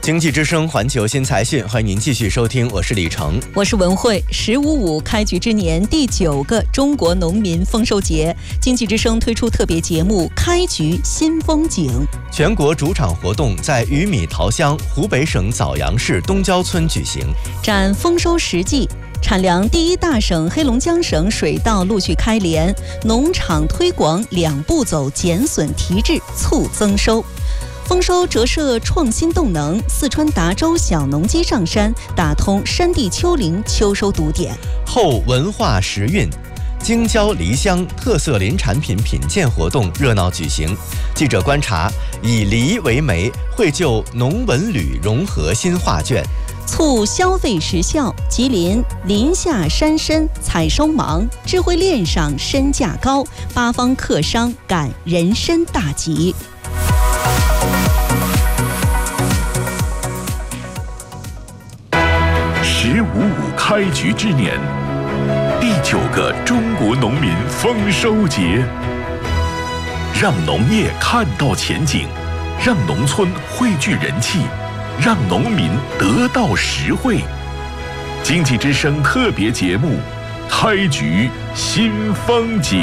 经济之声环球新财讯，欢迎您继续收听，我是李成， 我是文慧。“1055”开局之年第9个中国农民丰收节，经济之声推出特别节目《开局新风景》。 全国主场活动在鱼米桃乡湖北省枣阳市东郊村举行， 展丰收实际。产粮第一大省黑龙江省水稻陆续开镰，农场推广2步走减损提质，促增收。丰收折射创新动能，四川达州小农机上山，打通山地丘陵秋收堵点。 后文化时运，京郊梨乡特色林产品品鉴活动热闹举行。记者观察，以梨为媒，绘就农文旅融合新画卷。 促消费时效，吉林林下山参采收忙，智慧链上身价高，8方客商赶人参大集。 “1055”开局之年，第9个中国农民丰收节，让农业看到前景，让农村汇聚人气，让农民得到实惠。经济之声特别节目《开局新风景》。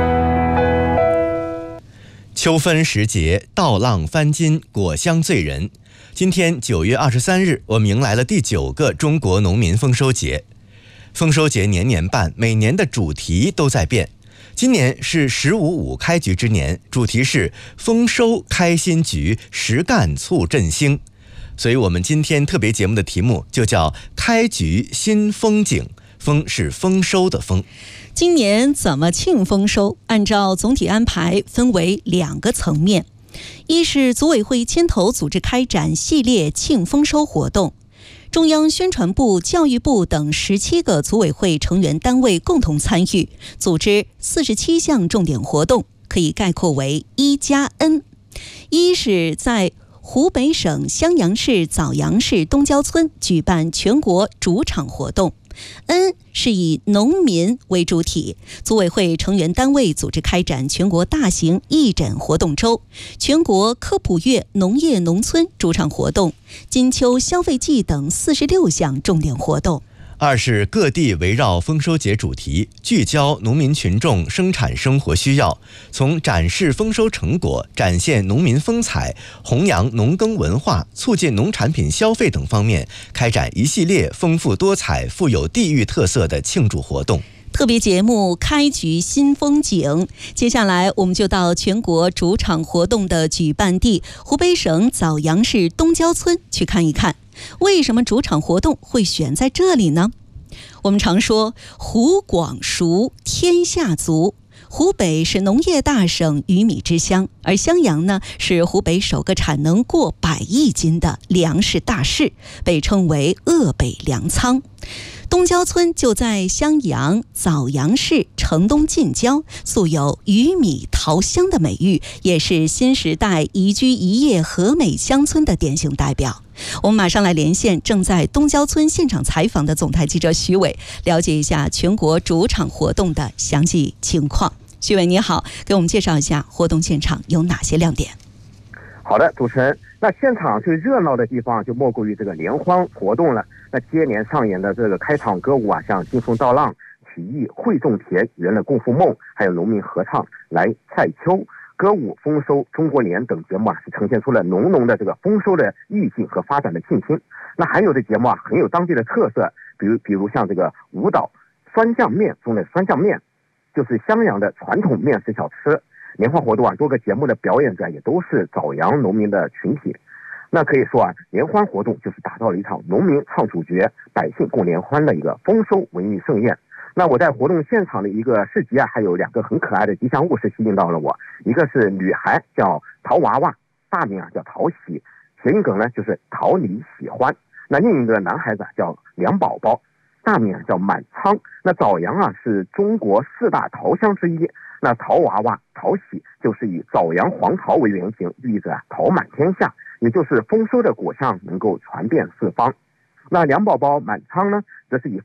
秋分时节，稻浪翻金，果香醉人。今天9月23日，我们迎来了第9个中国农民丰收节。丰收节年年办，每年的主题都在变。今年是“1055”开局之年，主题是丰收开新局，实干促振兴。所以我们今天特别节目的题目就叫开局新风景，丰是丰收的丰。 今年怎么庆丰收？按照总体安排分为2个层面，一是组委会牵头组织开展系列庆丰收活动，中央宣传部、教育部等17个组委会成员单位共同参与，组织47项重点活动，可以概括为1+N。一是在湖北省襄阳市枣阳市东郊村举办全国主场活动。N 是以农民为主体，组委会成员单位组织开展全国大型义诊活动周、全国科普月农业农村主场活动、金秋消费季等46项重点活动。 二是各地围绕丰收节主题，聚焦农民群众生产生活需要，从展示丰收成果、展现农民风采、弘扬农耕文化、促进农产品消费等方面，开展一系列丰富多彩、富有地域特色的庆祝活动。 特别节目开局新风景，接下来我们就到全国主场活动的举办地湖北省枣阳市东郊村去看一看，为什么主场活动会选在这里呢？我们常说湖广熟，天下足。湖北是农业大省，鱼米之乡，而襄阳呢是湖北首个产能过100亿斤的粮食大市，被称为鄂北粮仓。东郊村就在襄阳枣阳市城东近郊，素有鱼米桃乡的美誉，也是新时代宜居宜业和美乡村的典型代表。我们马上来连线正在东郊村现场采访的总台记者徐伟，了解一下全国主场活动的详细情况。徐伟你好，给我们介绍一下活动现场有哪些亮点。 好的，主持人，那现场最热闹的地方就莫过于这个联欢活动了。那接连上演的这个开场歌舞啊，像金风稻浪、起义会种田、圆了共富梦，还有农民合唱来菜秋、歌舞丰收、中国联等节目啊，是呈现出了浓浓的这个丰收的意境和发展的信心。那还有的节目啊，很有当地的特色，比如像这个舞蹈酸酱面中的酸酱面，就是襄阳的传统面食小吃。联欢活动啊，多个节目的表演者也都是枣阳农民的群体。那可以说啊，联欢活动就是打造了一场农民唱主角、百姓共联欢的一个丰收文艺盛宴。那我在活动现场的一个市集啊，还有2个很可爱的吉祥物是吸引到了我。一个是女孩叫桃娃娃，大名啊叫桃喜，谐音梗呢就是讨你喜欢。那另一个男孩子叫梁宝宝，大名叫满仓。那枣阳啊是中国4大桃乡之一。那桃娃娃、桃喜就是以枣阳黄桃为原型，寓意着桃满天下，也就是丰收的果相能够传遍四方。那梁宝宝满仓呢，则是以